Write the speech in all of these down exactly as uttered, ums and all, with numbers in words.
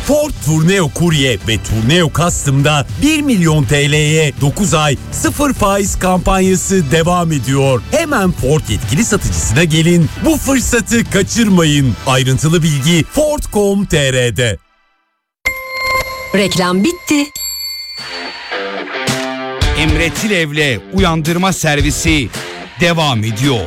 Ford Tourneo Courier ve Tourneo Custom'da bir milyon T L'ye dokuz ay sıfır faiz kampanyası devam ediyor. Hemen Ford yetkili satıcısına gelin, bu fırsatı kaçırmayın. Ayrıntılı bilgi ford nokta com nokta t r'de. Reklam bitti. Emre Tilev'le Uyandırma Servisi devam ediyor.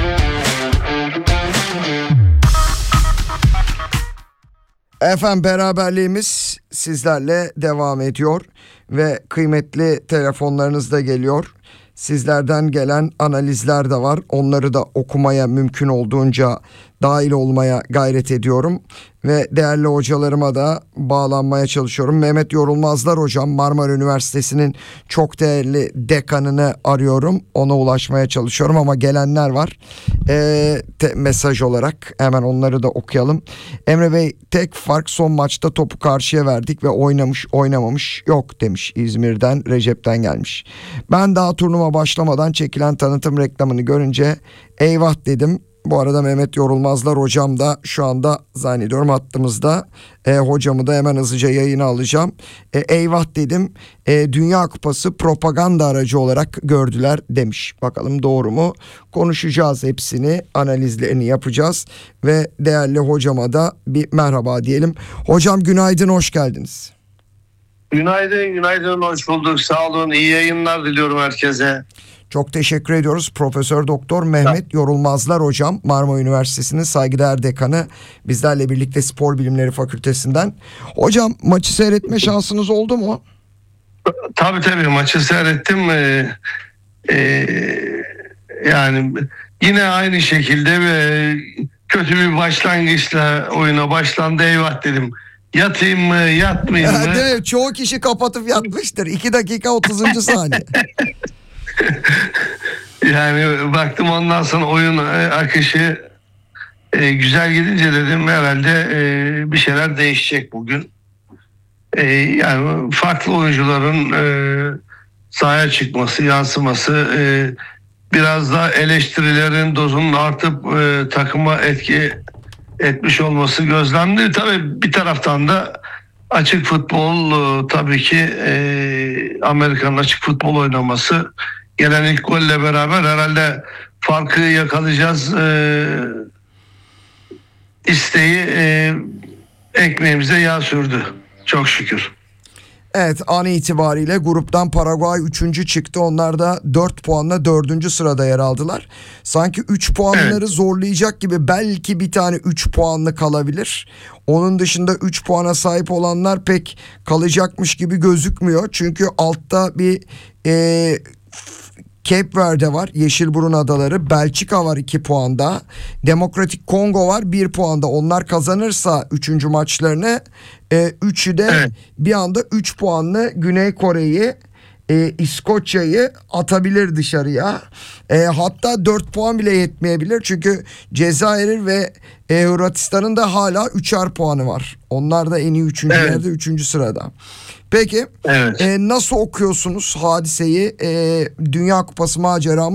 Efendim, beraberliğimiz sizlerle devam ediyor ve kıymetli telefonlarınız da geliyor. Sizlerden gelen analizler de var. Onları da okumaya mümkün olduğunca dahil olmaya gayret ediyorum. Ve değerli hocalarıma da bağlanmaya çalışıyorum. Mehmet Yorulmazlar hocam, Marmara Üniversitesi'nin çok değerli dekanını arıyorum. Ona ulaşmaya çalışıyorum ama gelenler var. Ee, te, mesaj olarak hemen onları da okuyalım. Emre Bey, tek fark son maçta topu karşıya verdik ve oynamış oynamamış yok demiş. İzmir'den Recep'ten gelmiş. Ben daha turnuva başlamadan çekilen tanıtım reklamını görünce eyvah dedim. Bu arada Mehmet Yorulmazlar hocam da şu anda zannediyorum hattımızda. E, hocamı da hemen hızlıca yayına alacağım. E, eyvah dedim. E, Dünya Kupası propaganda aracı olarak gördüler demiş. Bakalım doğru mu? Konuşacağız hepsini, analizlerini yapacağız. Ve değerli hocama da bir merhaba diyelim. Hocam günaydın, hoş geldiniz. Günaydın, günaydın, hoş bulduk. Sağ olun, iyi yayınlar diliyorum herkese. Çok teşekkür ediyoruz. Profesör Doktor Mehmet Yorulmazlar hocam, Marmara Üniversitesi'nin saygıdeğer dekanı, bizlerle birlikte Spor Bilimleri Fakültesinden. Hocam, maçı seyretme şansınız oldu mu? Tabii tabii, maçı seyrettim. Ee, e, yani yine aynı şekilde ve kötü bir başlangıçla oyuna başlandı. Eyvah dedim. Yatayım mı, yatmayayım mı? Değil mi? Çoğu kişi kapatıp yatmıştır. iki dakika otuzuncu saniye. Yani baktım, ondan sonra oyun akışı e, güzel gidince dedim herhalde e, bir şeyler değişecek bugün. E, yani farklı oyuncuların e, sahaya çıkması, yansıması, e, biraz da eleştirilerin dozunun artıp e, takıma etki etmiş olması gözlemli. Tabii bir taraftan da açık futbol, e, tabii ki e, Amerika'nın açık futbol oynaması, gelen ilk golle beraber herhalde farkı yakalayacağız e, isteği e, ekmeğimize yağ sürdü. Çok şükür. Evet, an itibariyle gruptan Paraguay üçüncü çıktı. Onlar da dört puanla dördüncü sırada yer aldılar. Sanki üç puanları evet. zorlayacak gibi, belki bir tane üç puanlı kalabilir. Onun dışında üç puana sahip olanlar pek kalacakmış gibi gözükmüyor. Çünkü altta bir e, Cape Verde var, Yeşilburun Adaları, Belçika var iki puanda, Demokratik Kongo var bir puanda. Onlar kazanırsa üçüncü maçlarını, e, üçü de evet. bir anda üç puanlı Güney Kore'yi, e, İskoçya'yı atabilir dışarıya. E, hatta dört puan bile yetmeyebilir. Çünkü Cezayir ve e, Hırvatistan'ın da hala üçer puanı var. Onlar da en iyi üçüncülerde, evet. üçüncü sırada. Peki evet. e, nasıl okuyorsunuz hadiseyi, e, Dünya Kupası maceramı